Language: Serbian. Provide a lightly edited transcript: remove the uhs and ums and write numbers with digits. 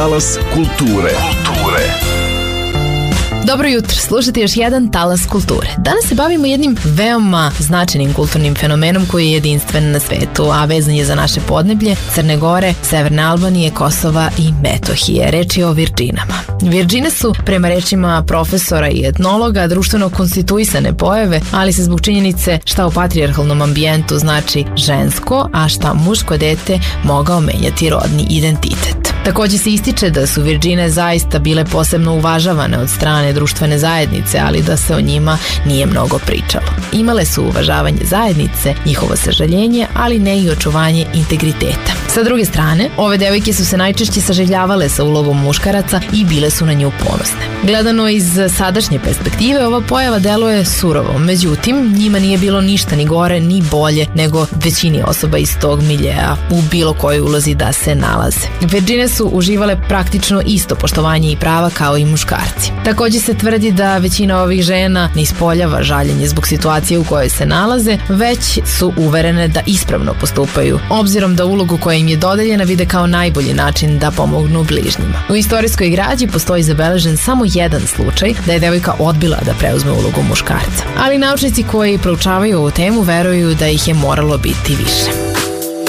Talas kulture. Dobro jutro, slušajte još jedan Talas kulture. Danas se bavimo jednim veoma značajnim kulturnim fenomenom koji je jedinstven na svetu, a vezan je za naše podneblje, Crne Gore, Severne Albanije, Kosova i Metohije. Reč je o Virdžinama. Virdžine su, prema rečima profesora i etnologa, društveno konstituisane pojave, ali se zbog činjenice šta u patrijarhalnom ambijentu znači žensko, a šta muško dete mogao menjati rodni identitet. Takođe se ističe da su Virdžine zaista bile posebno uvažavane od strane društvene zajednice, ali da se o njima nije mnogo pričalo. Imale su uvažavanje zajednice, njihovo sažaljenje, ali ne i očuvanje integriteta. Sa druge strane, ove devojke su se najčešće saželjavale sa ulogom muškaraca i bile su na nju ponosne. Gledano iz sadašnje perspektive, ova pojava deluje surovo, međutim, njima nije bilo ništa ni gore ni bolje nego većini osoba iz tog miljea u bilo kojoj ulozi da se nalaze. Virdžine su uživale praktično isto poštovanje i prava kao i muškarci. Takođe se tvrdi da većina ovih žena ne ispoljava žaljenje zbog situacije u kojoj se nalaze, već su uverene da ispravno postupaju, obzirom da ulogu koja im je dodeljena vide kao najbolji način da pomognu bližnjima. U istorijskoj građi postoji zabeležen samo jedan slučaj da je devojka odbila da preuzme ulogu muškarca. Ali naučnici koji proučavaju ovu temu veruju da ih je moralo biti više.